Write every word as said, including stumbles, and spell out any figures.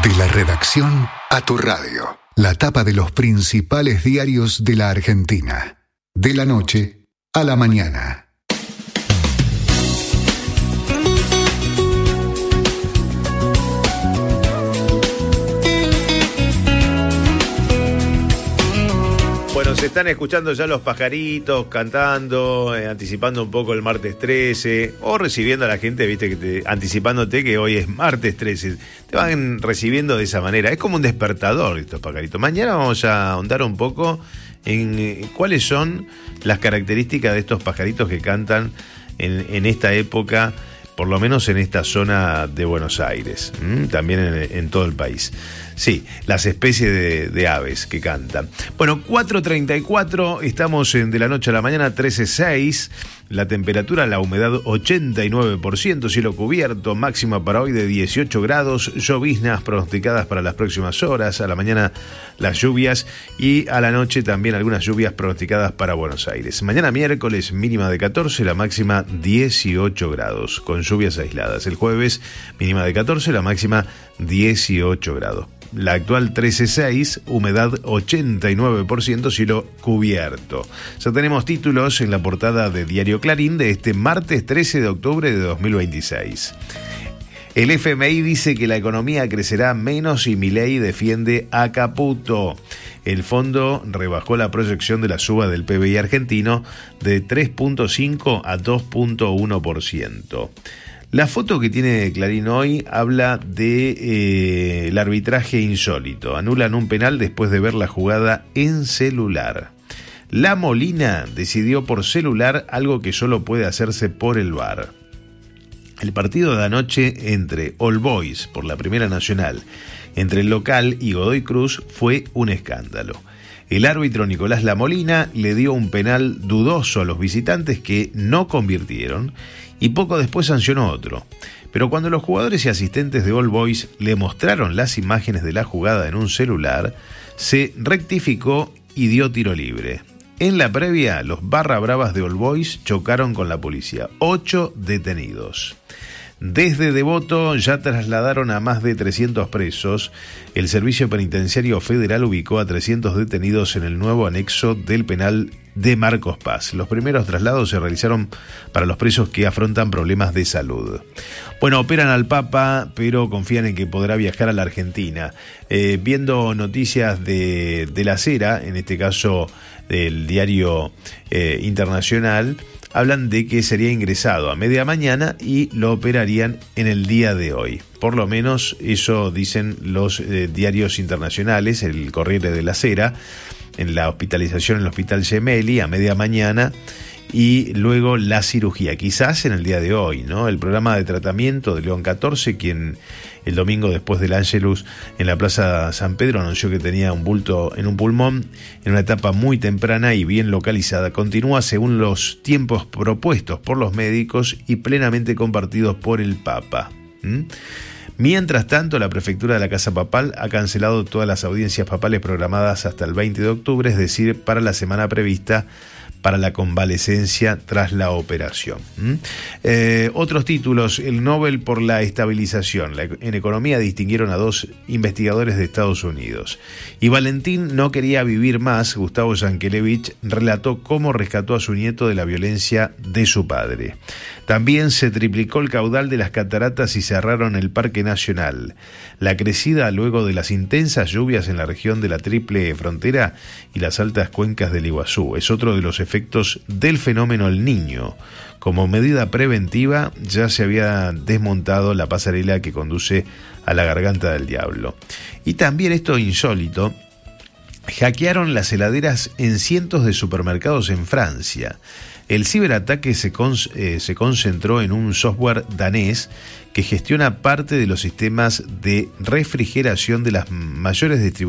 De la redacción a tu radio. La tapa de los principales diarios de la Argentina. De la noche a la mañana. Bueno, se están escuchando ya los pajaritos cantando, eh, anticipando un poco el martes trece, o recibiendo a la gente, viste, que te, anticipándote que hoy es martes trece. Te van recibiendo de esa manera. Es como un despertador estos pajaritos. Mañana vamos a ahondar un poco en eh, cuáles son las características de estos pajaritos que cantan en, en esta época, por lo menos en esta zona de Buenos Aires, ¿m? También en, en todo el país. Sí, las especies de, de aves que cantan. Bueno, cuatro treinta y cuatro, estamos en de la noche a la mañana, trece seis. La temperatura, la humedad ochenta y nueve por ciento, cielo cubierto, máxima para hoy de dieciocho grados, lloviznas pronosticadas para las próximas horas, a la mañana las lluvias y a la noche también algunas lluvias pronosticadas para Buenos Aires. Mañana miércoles mínima de catorce, la máxima dieciocho grados, con lluvias aisladas. El jueves mínima de catorce, la máxima dieciocho grados. La actual trece seis, humedad ochenta y nueve por ciento, cielo cubierto. Ya tenemos títulos en la portada de Diario Clarín de este martes trece de octubre de dos mil veintiséis. El F M I dice que la economía crecerá menos y Milei defiende a Caputo. El fondo rebajó la proyección de la suba del P B I argentino de tres punto cinco a dos punto uno por ciento. La foto que tiene Clarín hoy habla de eh, el arbitraje insólito. Anulan un penal después de ver la jugada en celular. La Molina decidió por celular algo que solo puede hacerse por el V A R. El partido de anoche entre All Boys por la Primera Nacional, entre el local y Godoy Cruz, fue un escándalo. El árbitro Nicolás La Molina le dio un penal dudoso a los visitantes que no convirtieron y poco después sancionó otro. Pero cuando los jugadores y asistentes de All Boys le mostraron las imágenes de la jugada en un celular, se rectificó y dio tiro libre. En la previa, los barra bravas de All Boys chocaron con la policía. Ocho detenidos. Desde Devoto ya trasladaron a más de trescientos presos. El Servicio Penitenciario Federal ubicó a trescientos detenidos en el nuevo anexo del penal de Marcos Paz. Los primeros traslados se realizaron para los presos que afrontan problemas de salud. Bueno, operan al Papa, pero confían en que podrá viajar a la Argentina. Eh, viendo noticias de, de La Sera, en este caso del diario eh, internacional, hablan de que sería ingresado a media mañana y lo operarían en el día de hoy. Por lo menos eso dicen los eh, diarios internacionales, el Corriere de la Sera, en la hospitalización en el Hospital Gemelli a media mañana y luego la cirugía, quizás en el día de hoy, ¿no? El programa de tratamiento de León catorce, quien el domingo después del Ángelus en la Plaza San Pedro anunció que tenía un bulto en un pulmón en una etapa muy temprana y bien localizada, continúa según los tiempos propuestos por los médicos y plenamente compartidos por el Papa. ¿Mm? Mientras tanto, la prefectura de la Casa Papal ha cancelado todas las audiencias papales programadas hasta el veinte de octubre, es decir, para la semana prevista para la convalecencia tras la operación. ¿Mm? Eh, otros títulos: el Nobel por la estabilización. La, en economía distinguieron a dos investigadores de Estados Unidos. Y Valentín no quería vivir más. Gustavo Yankelevich relató cómo rescató a su nieto de la violencia de su padre. También se triplicó el caudal de las cataratas y cerraron el Parque Nacional. La crecida luego de las intensas lluvias en la región de la Triple Frontera y las altas cuencas del Iguazú es otro de los efectos del fenómeno El Niño. Como medida preventiva, ya se había desmontado la pasarela que conduce a la Garganta del Diablo. Y también esto insólito: hackearon las heladeras en cientos de supermercados en Francia. El ciberataque se, con, eh, se concentró en un software danés que gestiona parte de los sistemas de refrigeración de las mayores distribuidoras